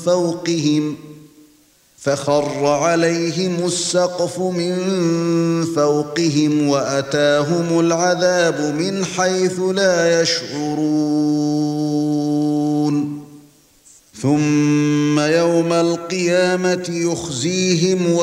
فوقهم فخر عليهم السقف من فوقهم وأتاهم العذاب من حيث لا يشعرون ثم يوم القيامة يخزيهم